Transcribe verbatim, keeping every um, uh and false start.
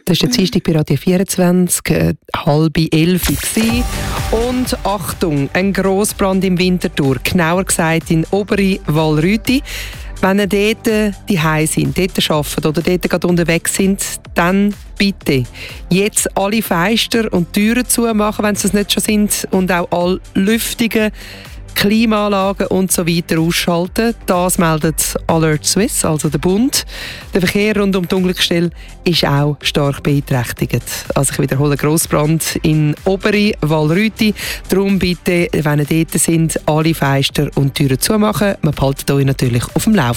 Das war der Dienstag bei Radio vierundzwanzig, äh, halb elf gewesen. Und Achtung, ein Grossbrand im Winterthur, genauer gesagt in Obere Wallrüti. Wenn ihr dort daheim sind, dort arbeiten oder dort gerade unterwegs sind, dann bitte jetzt alle Fenster und Türen zumachen, wenn sie es nicht schon sind, und auch alle Lüftungen, Klimaanlagen und so weiter ausschalten. Das meldet Alert Swiss, also der Bund. Der Verkehr rund um die Unglücksstelle ist auch stark beeinträchtigt. Also ich wiederhole, Grossbrand in Obere Wallrüti. Darum bitte, wenn ihr dort sind, alle Fenster und Türen zumachen. Man behaltet euch natürlich auf dem Laufenden.